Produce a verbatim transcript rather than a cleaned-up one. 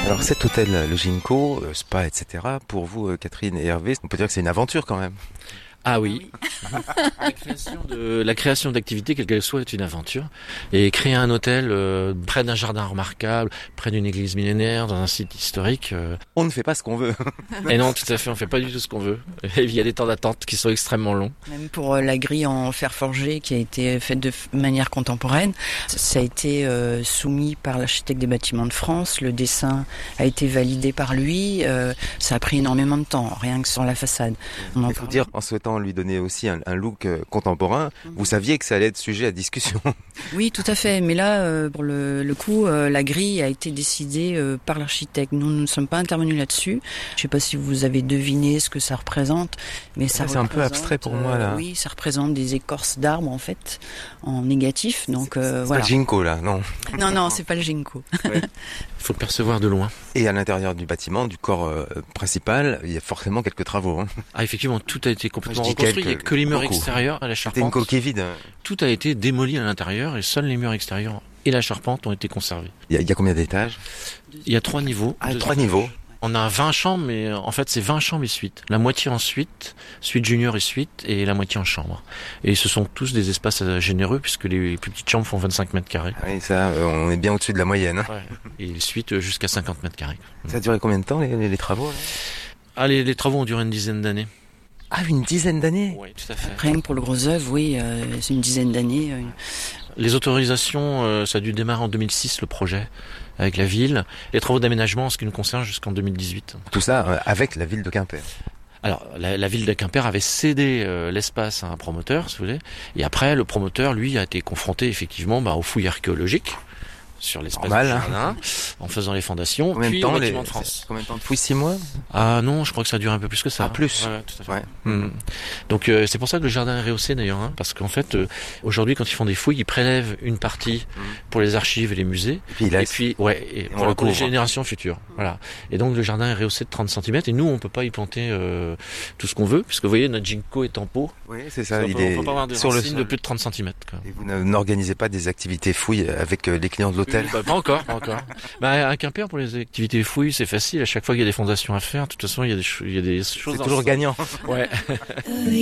Alors cet hôtel, le Ginkgo, euh, spa, et cetera, pour vous, euh, Catherine et Hervé, on peut dire que c'est une aventure quand même. Ah oui. la création de la création d'activités, quelle qu'elle soit, est une aventure. Et créer un hôtel euh, près d'un jardin remarquable, près d'une église millénaire, dans un site historique. Euh... On ne fait pas ce qu'on veut. Et non, tout à fait, on fait pas du tout ce qu'on veut. Et il y a des temps d'attente qui sont extrêmement longs. Même pour euh, la grille en fer forgé qui a été faite de f- manière contemporaine, ça a été euh, soumis par l'architecte des bâtiments de France. Le dessin a été validé par lui. Euh, ça a pris énormément de temps, rien que sur la façade. On en Il faut dire, en souhaitant lui donner aussi un, un look euh, contemporain, vous saviez que ça allait être sujet à discussion. Oui, tout à fait. Mais là, euh, pour le, le coup, euh, la grille a été décidée euh, par l'architecte. Nous, nous ne sommes pas intervenus là-dessus. Je ne sais pas si vous avez deviné ce que ça représente, mais ça Ouais, c'est un peu abstrait pour moi, là. Euh, oui, ça représente des écorces d'arbres en fait, en négatif. Donc euh, C'est voilà. pas le Ginkgo là, non. Non, non, c'est pas le ginkgo. Il faut le percevoir de loin. Et à l'intérieur du bâtiment, du corps euh, principal, il y a forcément quelques travaux. Hein. Ah, effectivement, tout a été complètement Je dis reconstruit. quelques- Il n'y a que les murs beaucoup. extérieurs à la C'était une charpente. coquille vide. Tout a été démoli à l'intérieur et seuls les murs extérieurs et la charpente ont été conservés. Il y a, il y a combien d'étages? Il y a trois niveaux. Ah, Deux trois étages. niveaux. On a vingt chambres, mais euh, en fait c'est vingt chambres et suites. La moitié en suite, suite junior et suite, et la moitié en chambre. Et ce sont tous des espaces euh, généreux puisque les plus petites chambres font vingt-cinq mètres carrés. Ah oui, ça, euh, on est bien au-dessus de la moyenne. Hein. Ouais. Et les suites euh, jusqu'à cinquante mètres carrés. Ça a duré combien de temps les, les, les travaux là Ah, les, les travaux ont duré une dizaine d'années. Ah, une dizaine d'années. Oui, tout à fait. Rien que pour le gros œuvre, oui, euh, c'est une dizaine d'années. euh, Les autorisations, euh, ça a dû démarrer en deux mille six, le projet, avec la ville. Les travaux d'aménagement, en ce qui nous concerne, jusqu'en deux mille dix-huit. Tout ça euh, avec la ville de Quimper. Alors, la, la ville de Quimper avait cédé euh, l'espace à un promoteur, si vous voulez. Et après, le promoteur, lui, a été confronté effectivement bah, aux fouilles archéologiques sur l'espace Normal, du hein. jardin, en faisant les fondations, Combien de puis temps au les... bâtiment de France. Combien de temps de fouilles? Six mois. Ah non, je crois que ça a duré un peu plus que ça. Ah, plus. Ouais, tout à fait. Ouais. Mm. Donc euh, c'est pour ça que le jardin est rehaussé d'ailleurs, hein, parce qu'en fait, euh, aujourd'hui, quand ils font des fouilles, ils prélèvent une partie Mm. pour les archives et les musées, Et puis il et laisse. puis ouais, et on pour, le pour les couvre. générations futures. Voilà. Et donc le jardin est rehaussé de trente centimètres, et nous, on peut pas y planter euh, tout ce qu'on veut, puisque vous voyez, notre ginkgo est en pot. Oui, c'est ça. on Il peut, est on peut pas avoir des sur le racines de sol. plus de trente centimètres. Quoi. Et vous ne- n'organisez pas des activités fouilles avec euh, les clients de l'hôtel? Bah, pas encore, pas encore. Bah, à Quimper, pour les activités fouilles, c'est facile. À chaque fois qu'il y a des fondations à faire, de toute façon, il y a des, cho- il y a des choses. C'est dans toujours le sol. gagnant. Ouais.